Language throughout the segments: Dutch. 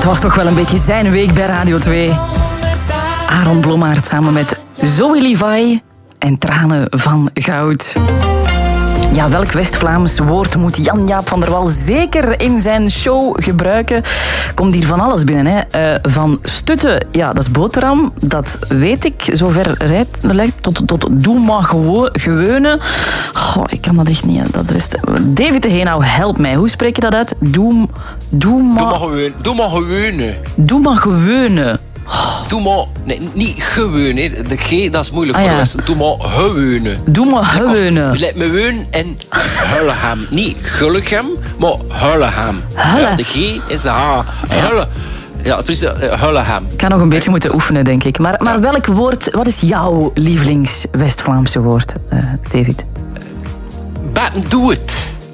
was toch wel een beetje zijn week bij Radio 2. Aaron Blommaert samen met Zoe Levi en Tranen van Goud. Ja, welk West-Vlaams woord moet Jan-Jaap van der Wal zeker in zijn show gebruiken? Komt hier van alles binnen, hè. Van stutten, ja, dat is boterham, dat weet ik. Zover lijkt tot doe maar gewone. Goh, ik kan dat echt niet. Dat is David de Heenau, help mij. Hoe spreek je dat uit? Doe maar gewone. Doe maar gewone. Doe maar, nee, niet gewone. De G, dat is moeilijk voor de Westen. Doe maar gewone. Doe maar gewone. Let me woon en Hullegem. Niet Gullegem, maar Hullegem. Ja, de G is de H. Hulle. Ja, precies, Hullegem. Ik ga nog een beetje moeten oefenen, denk ik. Maar welk woord, wat is jouw lievelings-West-Vlaamse woord, David? Batten doe het.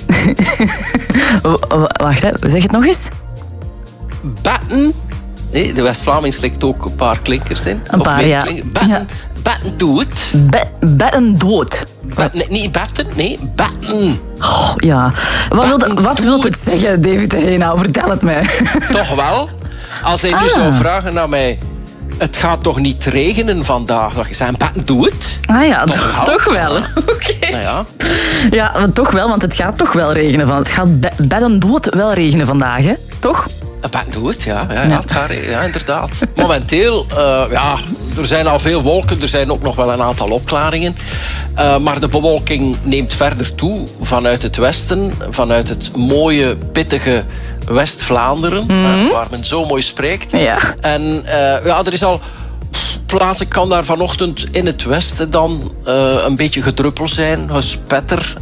Wacht, hè. Zeg het nog eens. Batten. Nee, de West-Vlaming slikt ook een paar klinkers in. Een paar, ja. Batten doe het. Batten dood. Niet batten, nee, batten. Oh, ja. Wat wil het zeggen, David de Heenau? Vertel het mij. Toch wel? Als hij nu zou vragen naar mij... Het gaat toch niet regenen vandaag? Dan je zeggen, batten doe het. Ah ja, toch wel. Oké. Nou ja. Ja, toch wel, want het gaat toch wel regenen. Het gaat batten dood wel regenen vandaag, hè? Toch? Batten doe het, ja. Het gaat inderdaad. Momenteel, er zijn al veel wolken. Er zijn ook nog wel een aantal opklaringen. Maar de bewolking neemt verder toe vanuit het westen. Vanuit het mooie, pittige West-Vlaanderen. Waar men zo mooi spreekt. Ja. En er is al... plaatsen kan daar vanochtend in het westen dan een beetje gedruppel zijn. Gespetter.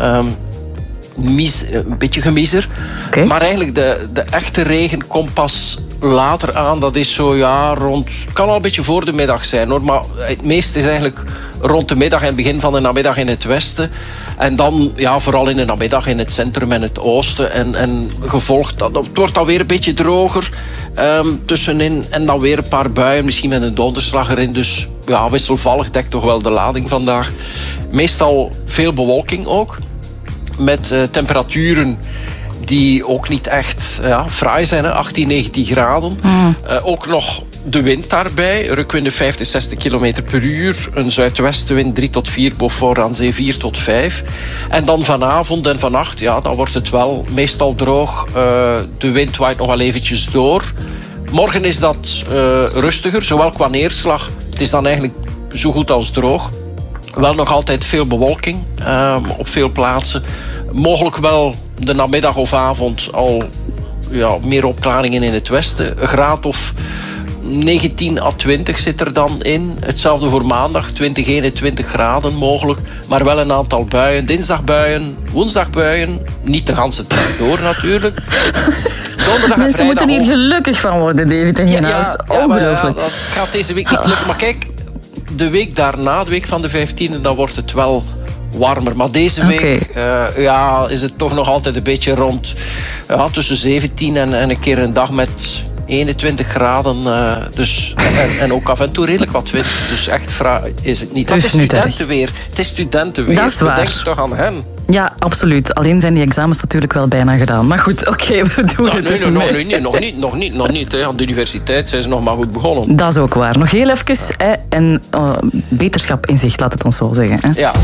Een beetje gemiezer. Okay. Maar eigenlijk de echte regen komt pas later aan. Dat is zo rond... Het kan al een beetje voor de middag zijn, hoor. Maar het meeste is eigenlijk rond de middag en het begin van de namiddag in het westen. En dan vooral in de namiddag in het centrum en het oosten. En gevolgd... Het wordt alweer een beetje droger tussenin. En dan weer een paar buien, misschien met een donderslag erin. Dus wisselvallig dekt toch wel de lading vandaag. Meestal veel bewolking ook. Met temperaturen die ook niet echt fraai zijn, hè? 18, 19 graden. Ook nog de wind daarbij. Rukwinden 50, 60 km per uur. Een zuidwestenwind 3 tot 4, Beaufort aan zee 4 tot 5. En dan vanavond en vannacht, dan wordt het wel meestal droog. De wind waait nog wel eventjes door. Morgen is dat rustiger, zowel qua neerslag. Het is dan eigenlijk zo goed als droog. Wel nog altijd veel bewolking op veel plaatsen. Mogelijk wel de namiddag of avond al meer opklaringen in het westen. Een graad of 19 à 20 zit er dan in. Hetzelfde voor maandag, 20, 21 graden mogelijk. Maar wel een aantal buien. Dinsdagbuien, woensdagbuien. Niet de hele tijd door natuurlijk. Mensen moeten hier gelukkig van worden, David. Dat is ongelooflijk. Dat gaat deze week niet lukken. Maar kijk, de week daarna, de week van de 15e, dan wordt het wel warmer. Maar deze week is het toch nog altijd een beetje rond tussen 17 en een keer een dag met 21 graden. En ook af en toe redelijk wat wind. Dus echt fraai is het niet. Dus het is studentenweer. Het is studentenweer. Dat is waar. Denk toch aan hen. Ja, absoluut. Alleen zijn die examens natuurlijk wel bijna gedaan. Maar goed, oké, we doen het nog niet. Hè. Aan de universiteit zijn ze nog maar goed begonnen. Dat is ook waar. Nog heel even. En beterschap in zicht, laat het ons zo zeggen. Hè. Ja.